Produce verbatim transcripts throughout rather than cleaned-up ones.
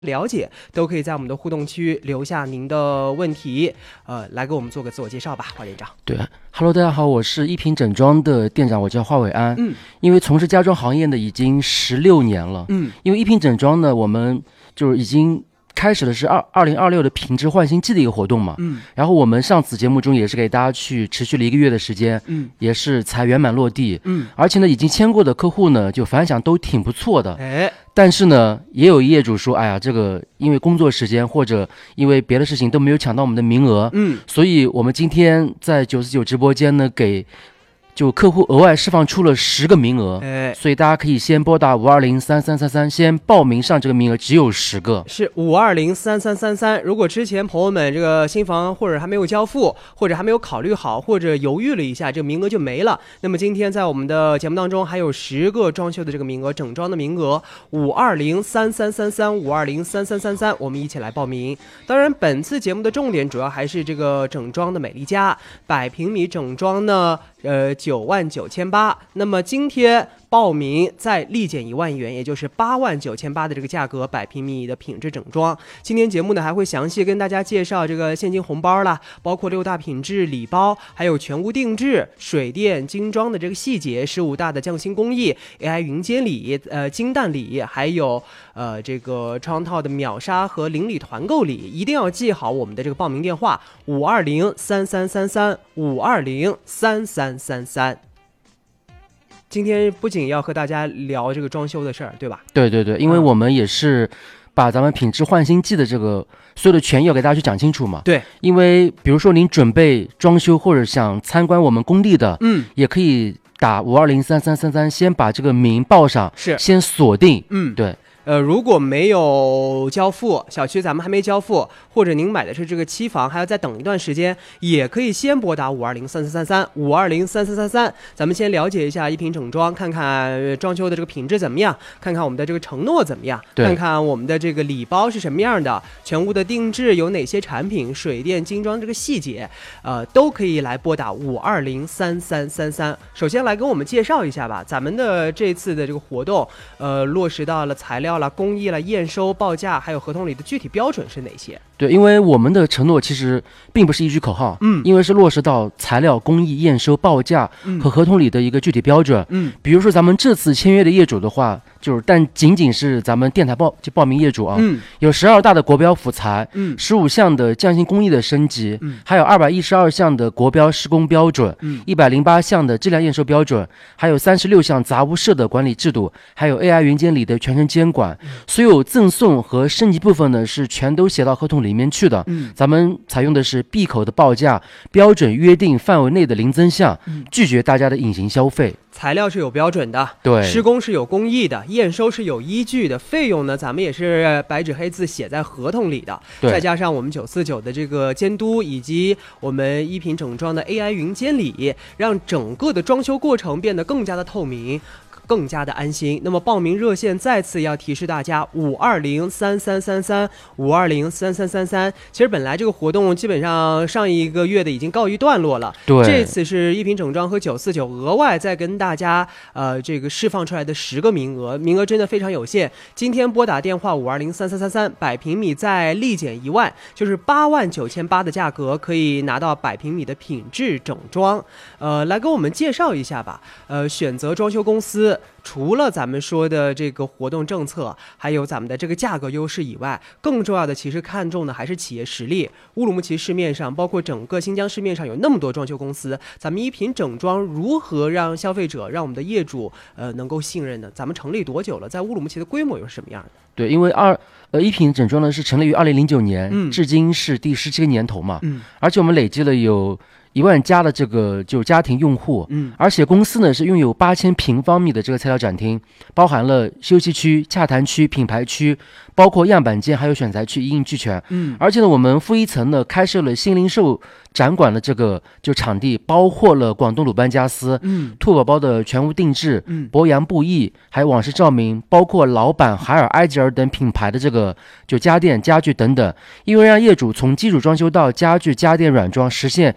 了解，都可以在我们的互动区留下您的问题，呃，来给我们做个自我介绍吧，华店长。 对 ，Hello， 大家好，我是一品整装的店长，我叫华伟安。 嗯， 因为从事家装行业呢已经十六年了。 嗯， 因为一品整装呢，我们就是已经开始的是二二零二六的品质换新季的一个活动嘛。 嗯， 然后我们上次节目中也是给大家去持续了一个月的时间。 嗯， 也是才圆满落地。 嗯， 而且呢，已经签过的客户呢，就反响都挺不错的。 哎。 但是呢，也有业主说，哎呀，这个因为工作时间或者因为别的事情都没有抢到我们的名额， 嗯， 所以我们今天在九四九直播间呢，给就客户额外释放出了十个名额， 哎， 所以大家可以先拨打五二零三三三三，先报名上这个名额，只有十个， 是五二零三三三三。如果之前朋友们这个新房或者还没有交付，或者还没有考虑好，或者犹豫了一下，这个名额就没了。那么今天在我们的节目当中还有十个装修的这个名额，整装的名额，五二零三三三三，五二零三三三三，我们一起来报名。当然，本次节目的重点主要还是这个整装的美丽家，百平米整装呢。呃，九万九千八。那么今天报名再立减一万元，也就是八万九千八的这个价格，百平米的品质整装。今天节目呢还会详细跟大家介绍这个现金红包啦，包括六大品质礼包，还有全屋定制、水电精装的这个细节，十五大的匠心工艺、A I 云间礼、呃金蛋礼，还有呃这个超套的秒杀和邻里团购礼。一定要记好我们的这个报名电话：五二零三三三三，五二零三三三三。今天不仅要和大家聊这个装修的事儿，对吧？ 对对对，因为我们也是把咱们品质换新季的这个所有的权益要给大家去讲清楚嘛。 对， 因为比如说您准备装修或者想参观我们工地的， 嗯， 也可以打五二零三三三三，先把这个名报上， 是先锁定。 嗯， 对。 呃，如果没有交付，小区咱们还没交付，或者您买的是这个期房，还要再等一段时间，也可以先拨打五二零三三三三，五二零三三三三，咱们先了解一下一品整装，看看装修的这个品质怎么样，看看我们的这个承诺怎么样，看看我们的这个礼包是什么样的，全屋的定制有哪些产品，水电精装这个细节，呃，都可以来拨打五二零三三三三。首先来跟我们介绍一下吧，咱们的这次的这个活动，呃，落实到了材料了、工艺了、验收、报价，还有合同里的具体标准是哪些？ 对，因为我们的承诺其实并不是一句口号， 嗯， 因为是落实到材料、工艺、验收、报价和合同里的一个具体标准， 嗯， 比如说咱们这次签约的业主的话，就是但仅仅是咱们电台报就报名业主啊， 嗯， 有十二大的国标辅材， 嗯， 十五项的匠心工艺的升级， 嗯， 还有二百一十二项的国标施工标准， 嗯， 一百零八项的质量验收标准，还有三十六项杂物室的管理制度，还有 A I 云监理的全程监管，嗯，所有赠送和升级部分呢是全都写到合同里面去的， 嗯， 咱们采用的是闭口的报价，标准约定范围内的零增项， 嗯， 拒绝大家的隐形消费。 材料是有标准的， 对， 施工是有工艺的，验收是有依据的，费用呢咱们也是白纸黑字写在合同里的，再加上我们九四九的这个监督，以及我们一品整装的 A I 云监理，让整个的装修过程变得更加的透明，更加的安心。那么报名热线再次要提示大家，五二零三三三三，五二零三三三三。其实本来这个活动基本上上一个月的已经告一段落了， 对， 这次是一品整装和九四九额外再跟大家呃这个释放出来的十个名额，名额真的非常有限。今天拨打电话五二零三三三三，百平米再立减一万，就是八万九千八的价格可以拿到百平米的品质整装。呃，来跟我们介绍一下吧。呃，选择装修公司，除了咱们说的这个活动政策，还有咱们的这个价格优势以外，更重要的其实看重的还是企业实力。乌鲁木齐市面上，包括整个新疆市面上有那么多装修公司，咱们一品整装如何让消费者、让我们的业主呃能够信任呢？咱们成立多久了？在乌鲁木齐的规模又是什么样的？ 对，因为二呃一品整装呢是成立于二零零九年， 嗯， 至今是第十七个年头嘛， 嗯， 而且我们累积了有一万家的这个就家庭用户， 嗯， 而且公司呢是拥有八千平方米的这个材料展厅，包含了休息区、洽谈区、品牌区，包括样板间还有选材区一应俱全， 嗯， 而且呢我们负一层呢开设了新零售展馆的这个就场地，包括了广东鲁班家私， 嗯， 兔宝宝的全屋定制， 嗯， 博洋布艺，还有网式照明，包括老板、海尔、埃吉尔等品牌的这个就家电、家具等等，因为让业主从基础装修到家具、家电、软装实现一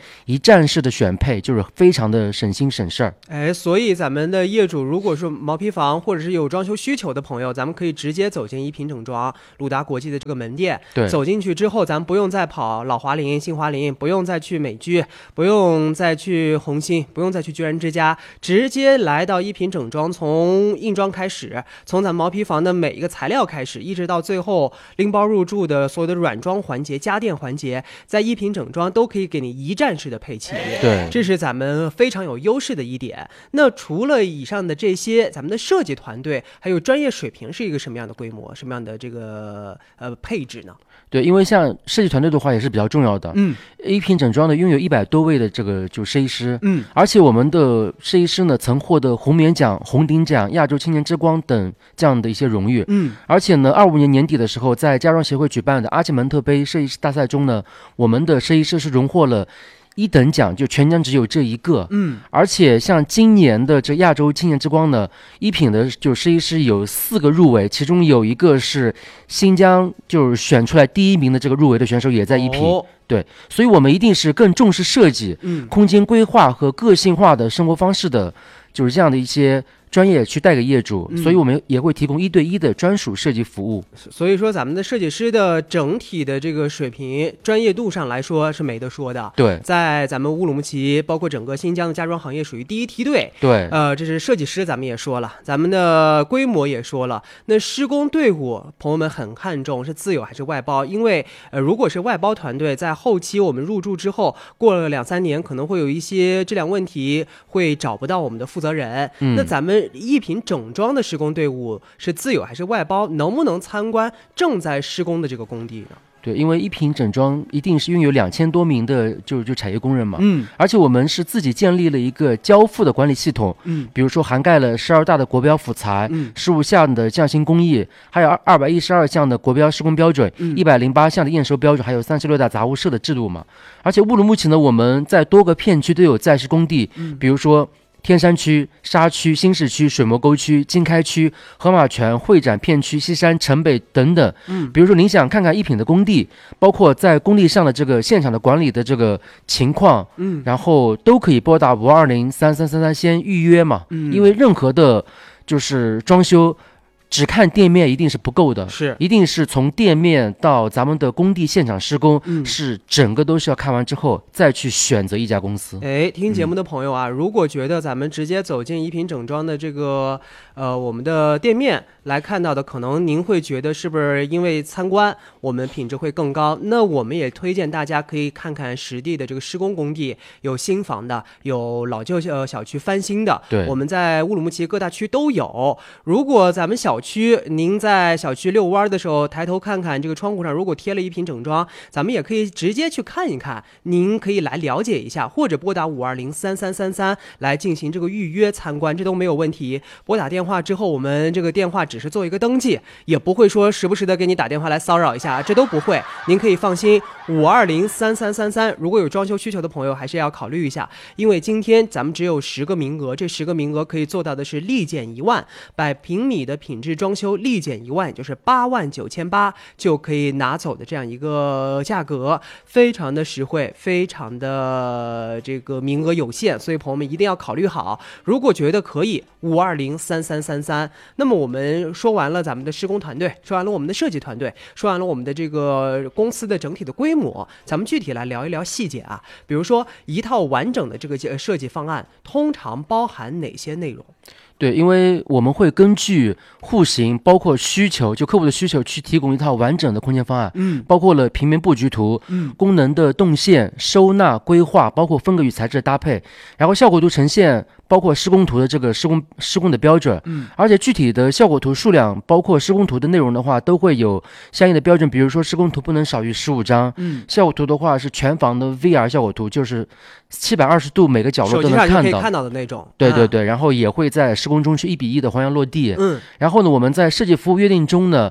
站式的选配，就是非常的省心省事儿。 哎，所以咱们的业主如果是毛坯房或者是有装修需求的朋友，咱们可以直接走进一品整装鲁达国际的这个门店， 对， 走进去之后，咱们不用再跑老华林、新华林，不用再去美居，不用再去红星，不用再去居然之家，直接来到一品整装，从硬装开始，从咱们毛坯房的每一个材料开始，一直到最后拎包入住的所有的软装环节、家电环节，在一品整装都可以给你一站式的配齐。 对， 这是咱们非常有优势的一点。那除了以上的这些，咱们的设计团队还有专业水平是一个什么样的规模、什么样的这个呃配置呢？ 对，因为像设计团队的话也是比较重要的。 嗯， 一品整装呢拥有一百多位的这个就设计师， 嗯， 而且我们的设计师呢曾获得红棉奖、红顶奖、亚洲青年之光等这样的一些荣誉。 嗯， 而且呢，二五年年底的时候，在家装协会举办的阿奇门特杯设计师大赛中呢，我们的设计师是荣获了一等奖，就全奖只有这一个。 嗯， 而且像今年的这亚洲青年之光呢，一品的就设计师有四个入围，其中有一个是新疆就是选出来第一名的这个入围的选手也在一品。 哦， 对，所以我们一定是更重视设计、 嗯， 空间规划和个性化的生活方式的，就是这样的一些专业去带给业主， 嗯， 所以我们也会提供一对一的专属设计服务。 所以说咱们的设计师的整体的这个水平专业度上来说是没得说的。 对， 在咱们乌鲁木齐包括整个新疆的家装行业属于第一梯队。 对， 呃，这是设计师咱们也说了，咱们的规模也说了，那施工队伍朋友们很看重是自有还是外包，因为呃如果是外包团队，在后期我们入驻之后过了两三年可能会有一些质量问题，会找不到我们的负责人。 嗯， 那咱们一品整装的施工队伍是自有还是外包，能不能参观正在施工的这个工地呢？ 对，因为一品整装一定是拥有两千多名的就就产业工人嘛， 嗯， 而且我们是自己建立了一个交付的管理系统， 嗯， 比如说涵盖了十二大的国标辅材， 嗯， 十五项的匠心工艺，还有二百一十二项的国标施工标准，一百零八项的验收标准，还有三十六大杂物社的制度嘛。而且乌鲁木齐呢，我们在多个片区都有在施工地，嗯，比如说天山区、沙区、新市区、水磨沟区、经开区、河马泉、会展片区、西山、城北等等。嗯，比如说您想看看一品的工地，包括在工地上的这个现场的管理的这个情况，嗯，然后都可以拨打五二零三三三三先预约嘛。嗯，因为任何的，就是装修。只看店面一定是不够的， 是一定是从店面到咱们的工地现场施工， 嗯， 是整个都是要看完之后再去选择一家公司。 哎，听节目的朋友啊，嗯，如果觉得咱们直接走进一品整装的这个呃我们的店面来看到的，可能您会觉得是不是因为参观我们品质会更高？那我们也推荐大家可以看看实地的这个施工工地，有新房的，有老旧呃小区翻新的， 对， 我们在乌鲁木齐各大区都有。如果咱们小区，您在小区遛弯的时候抬头看看这个窗户上如果贴了一品整装，咱们也可以直接去看一看，您可以来了解一下，或者拨打五二零三三三三来进行这个预约参观，这都没有问题。拨打电话之后，我们这个电话只是做一个登记，也不会说时不时的给你打电话来骚扰一下，这都不会，您可以放心。五二零三三三三，如果有装修需求的朋友还是要考虑一下，因为今天咱们只有十个名额，这十个名额可以做到的是立减一万，百平米的品质装修立减一万，也就是八万九千八就可以拿走的这样一个价格，非常的实惠，非常的这个名额有限，所以朋友们一定要考虑好。如果觉得可以，五二零三三三三。那么我们说完了咱们的施工团队，说完了我们的设计团队，说完了我们的这个公司的整体的规模，咱们具体来聊一聊细节啊。比如说一套完整的这个设计方案通常包含哪些内容？ 对，因为我们会根据户型，包括需求，就客户的需求去提供一套完整的空间方案，嗯，包括了平面布局图，嗯，功能的动线、收纳、规划，包括风格与材质的搭配，然后效果图呈现，包括施工图的这个施工施工的标准，嗯，而且具体的效果图数量，包括施工图的内容的话，都会有相应的标准，比如说施工图不能少于十五张，嗯，效果图的话是全房的 V R 效果图，就是七百二十度每个角落都能看到， 手机上就可以看到的那种， 对对对，然后也会在施工中去一比一的还原落地， 嗯， 然后呢，我们在设计服务约定中呢，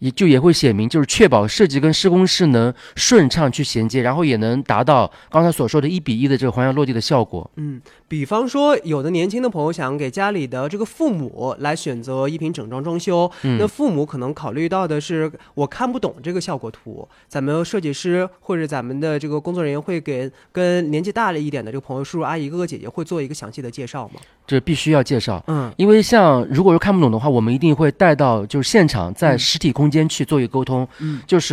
也就也会写明，就是确保设计跟施工室能顺畅去衔接，然后也能达到刚才所说的一比一的这个还原落地的效果。 嗯，比方说有的年轻的朋友想给家里的这个父母来选择一瓶整装装修，嗯、那父母可能考虑到的是我看不懂这个效果图，咱们设计师或者咱们的这个工作人员会给跟年纪大了一点的这个朋友叔叔阿姨哥哥姐姐会做一个详细的介绍吗？ 这必须要介绍， 嗯， 因为像如果说看不懂的话，我们一定会带到就是现场，在实体空间去做一个沟通，嗯，就是